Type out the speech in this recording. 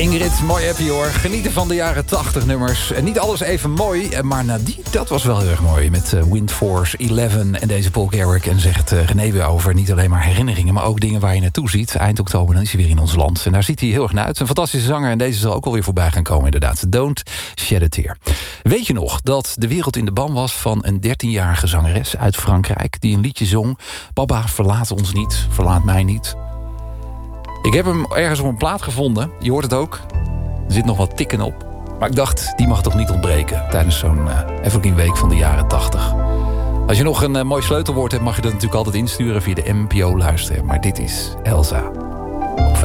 Ingrid, mooi happy hoor. Genieten van de jaren 80 nummers. En niet alles even mooi, maar Nadie, dat was wel heel erg mooi. Met Wind Force 11 en deze Paul Carrick. En zegt René weer over niet alleen maar herinneringen, maar ook dingen waar je naartoe ziet. Eind oktober, dan is hij weer in ons land. En daar ziet hij heel erg naar uit. Een fantastische zanger en deze zal ook alweer voorbij gaan komen inderdaad. Don't Shed a Tear. Weet je nog dat de wereld in de ban was van een 13-jarige zangeres uit Frankrijk die een liedje zong? Papa, verlaat ons niet, verlaat mij niet. Ik heb hem ergens op een plaat gevonden. Je hoort het ook. Er zit nog wat tikken op. Maar ik dacht, die mag toch niet ontbreken tijdens zo'n Evergreen Week van de jaren 80. Als je nog een mooi sleutelwoord hebt, mag je dat natuurlijk altijd insturen via de NPO luisteren. Maar dit is Elsa. Op 5.